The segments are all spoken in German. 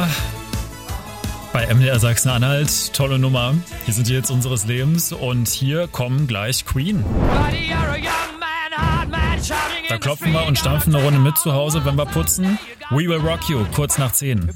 bei MDR Sachsen-Anhalt, tolle Nummer. Hier sind die Hits unseres Lebens und hier kommen gleich Queen. Da klopfen wir und stampfen eine Runde mit zu Hause, wenn wir putzen. We Will Rock You, kurz nach 10.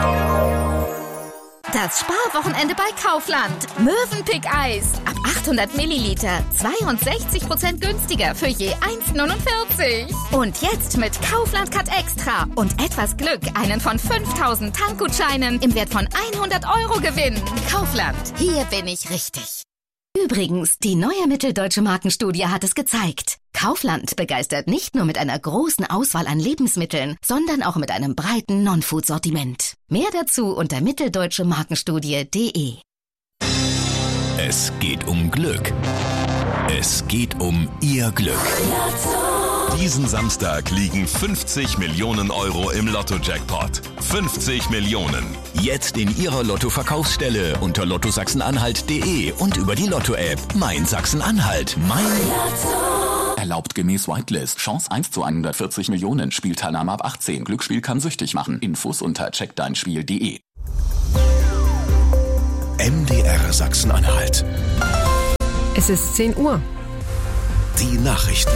Das Sparwochenende bei Kaufland. Mövenpick-Eis. Ab 800 Milliliter. 62% günstiger für je 1,49. Und jetzt mit Kaufland Cut Extra und etwas Glück einen von 5000 Tankgutscheinen im Wert von 100 € gewinnen. Kaufland. Hier bin ich richtig. Übrigens, die neue mitteldeutsche Markenstudie hat es gezeigt. Kaufland begeistert nicht nur mit einer großen Auswahl an Lebensmitteln, sondern auch mit einem breiten Non-Food-Sortiment. Mehr dazu unter mitteldeutsche-markenstudie.de. Es geht um Glück. Es geht um Ihr Glück. Diesen Samstag liegen 50 Millionen € im Lotto-Jackpot. 50 Millionen. Jetzt in Ihrer Lotto-Verkaufsstelle unter lottosachsenanhalt.de und über die Lotto-App Mein Sachsen-Anhalt. Mein Lotto. Erlaubt gemäß Whitelist. Chance 1 zu 140 Millionen. Spielteilnahme ab 18. Glücksspiel kann süchtig machen. Infos unter checkdeinspiel.de. MDR Sachsen-Anhalt. Es ist 10 Uhr. Die Nachrichten.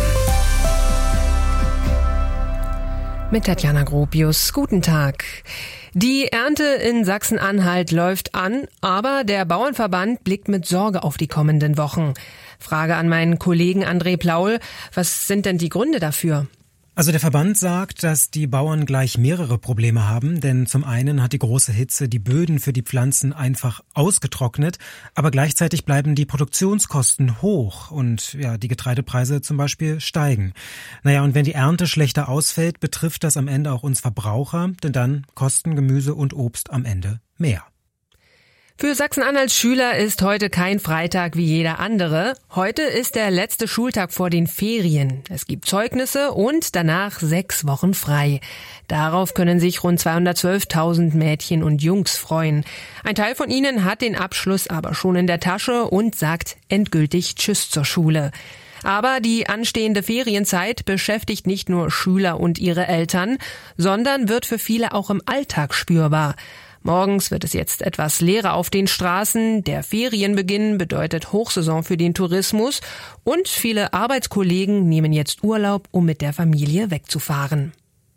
Mit Tatjana Gropius. Guten Tag. Die Ernte in Sachsen-Anhalt läuft an, aber der Bauernverband blickt mit Sorge auf die kommenden Wochen. Frage an meinen Kollegen André Plaul, was sind denn die Gründe dafür? Also der Verband sagt, dass die Bauern gleich mehrere Probleme haben, denn zum einen hat die große Hitze die Böden für die Pflanzen einfach ausgetrocknet, aber gleichzeitig bleiben die Produktionskosten hoch und ja, die Getreidepreise zum Beispiel steigen. Naja, und wenn die Ernte schlechter ausfällt, betrifft das am Ende auch uns Verbraucher, denn dann kosten Gemüse und Obst am Ende mehr. Für Sachsen-Anhalts Schüler ist heute kein Freitag wie jeder andere. Heute ist der letzte Schultag vor den Ferien. Es gibt Zeugnisse und danach 6 Wochen frei. Darauf können sich rund 212.000 Mädchen und Jungs freuen. Ein Teil von ihnen hat den Abschluss aber schon in der Tasche und sagt endgültig Tschüss zur Schule. Aber die anstehende Ferienzeit beschäftigt nicht nur Schüler und ihre Eltern, sondern wird für viele auch im Alltag spürbar. Morgens wird es jetzt etwas leerer auf den Straßen. Der Ferienbeginn bedeutet Hochsaison für den Tourismus und viele Arbeitskollegen nehmen jetzt Urlaub, um mit der Familie wegzufahren.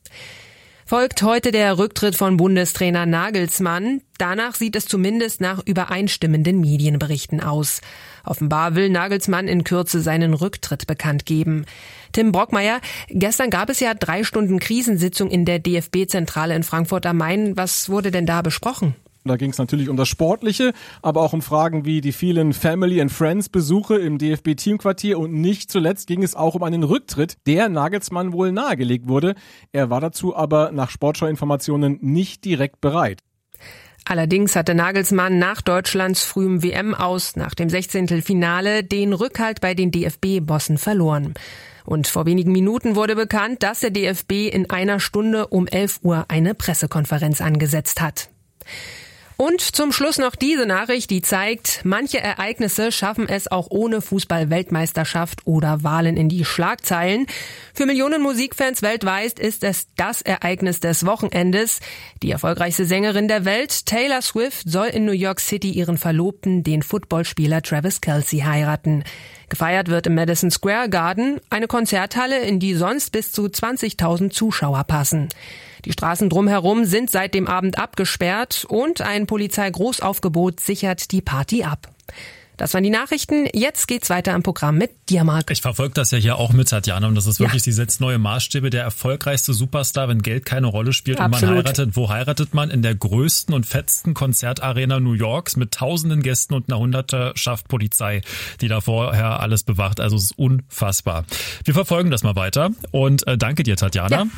Folgt heute der Rücktritt von Bundestrainer Nagelsmann. Danach sieht es zumindest nach übereinstimmenden Medienberichten aus. Offenbar will Nagelsmann in Kürze seinen Rücktritt bekannt geben. Tim Brockmeier, gestern gab es ja 3 Stunden Krisensitzung in der DFB-Zentrale in Frankfurt am Main. Was wurde denn da besprochen? Da ging es natürlich um das Sportliche, aber auch um Fragen wie die vielen Family and Friends Besuche im DFB-Teamquartier und nicht zuletzt ging es auch um einen Rücktritt, der Nagelsmann wohl nahegelegt wurde. Er war dazu aber nach Sportschau-Informationen nicht direkt bereit. Allerdings hatte Nagelsmann nach Deutschlands frühem WM-Aus nach dem 16. Finale den Rückhalt bei den DFB-Bossen verloren. Und vor wenigen Minuten wurde bekannt, dass der DFB in einer Stunde um 11 Uhr eine Pressekonferenz angesetzt hat. Und zum Schluss noch diese Nachricht, die zeigt, manche Ereignisse schaffen es auch ohne Fußball-Weltmeisterschaft oder Wahlen in die Schlagzeilen. Für Millionen Musikfans weltweit ist es das Ereignis des Wochenendes. Die erfolgreichste Sängerin der Welt, Taylor Swift, soll in New York City ihren Verlobten, den Footballspieler Travis Kelce, heiraten. Gefeiert wird im Madison Square Garden, eine Konzerthalle, in die sonst bis zu 20.000 Zuschauer passen. Die Straßen drumherum sind seit dem Abend abgesperrt und ein Polizeigroßaufgebot sichert die Party ab. Das waren die Nachrichten. Jetzt geht's weiter im Programm mit dir, Marc. Ich verfolge das ja hier auch mit Tatjana und das ist wirklich, sie setzt neue Maßstäbe. Der erfolgreichste Superstar, wenn Geld keine Rolle spielt und man heiratet. Wo heiratet man? In der größten und fettsten Konzertarena New Yorks mit tausenden Gästen und einer Hunderterschaft Polizei, die da vorher alles bewacht. Also es ist unfassbar. Wir verfolgen das mal weiter und danke dir, Tatjana. Ja.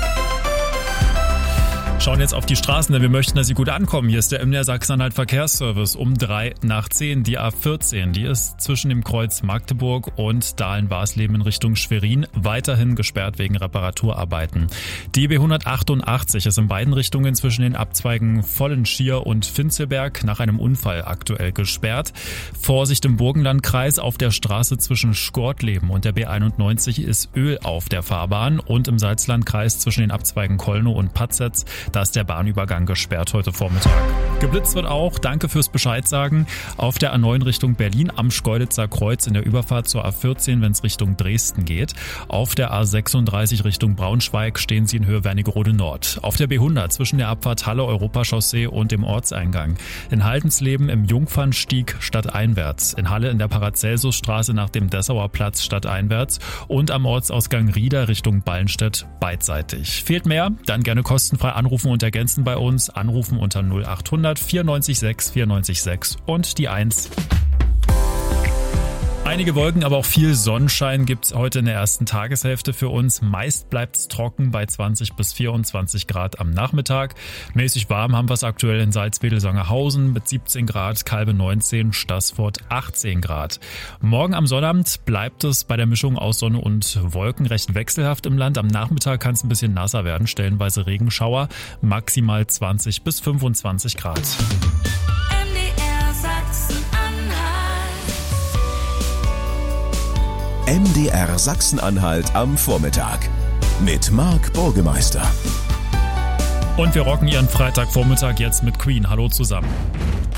Schauen jetzt auf die Straßen, denn wir möchten, dass sie gut ankommen. Hier ist der MDR Sachsen-Anhalt Verkehrsservice um 9:03. Die A14, die ist zwischen dem Kreuz Magdeburg und Dahlen-Barsleben in Richtung Schwerin weiterhin gesperrt wegen Reparaturarbeiten. Die B188 ist in beiden Richtungen zwischen den Abzweigen Vollenschier und Finzelberg nach einem Unfall aktuell gesperrt. Vorsicht im Burgenlandkreis, auf der Straße zwischen Skortleben und der B91 ist Öl auf der Fahrbahn und im Salzlandkreis zwischen den Abzweigen Kolnow und Patzetz. Da ist der Bahnübergang gesperrt heute Vormittag. Geblitzt wird auch, danke fürs Bescheid sagen, auf der A9 Richtung Berlin am Schkeuditzer Kreuz in der Überfahrt zur A14, wenn es Richtung Dresden geht. Auf der A36 Richtung Braunschweig stehen Sie in Höhe Wernigerode Nord. Auf der B100 zwischen der Abfahrt Halle Europachaussee und dem Ortseingang. In Haldensleben im Jungfernstieg stadteinwärts. In Halle in der Paracelsusstraße nach dem Dessauer Platz stadteinwärts. Und am Ortsausgang Rieder Richtung Ballenstedt beidseitig. Fehlt mehr? Dann gerne kostenfrei anrufen und ergänzen bei uns. Anrufen unter 0800 94 6 94 6 und die 1. Einige Wolken, aber auch viel Sonnenschein gibt's heute in der ersten Tageshälfte für uns. Meist bleibt's trocken bei 20 bis 24 Grad am Nachmittag. Mäßig warm haben wir es aktuell in Salzwedel-Sangerhausen mit 17 Grad, Calbe 19, Staßfurt 18 Grad. Morgen am Sonnabend bleibt es bei der Mischung aus Sonne und Wolken recht wechselhaft im Land. Am Nachmittag kann es ein bisschen nasser werden, stellenweise Regenschauer, maximal 20 bis 25 Grad. MDR Sachsen-Anhalt am Vormittag mit Marc Burgemeister. Und wir rocken Ihren Freitagvormittag jetzt mit Queen. Hallo zusammen.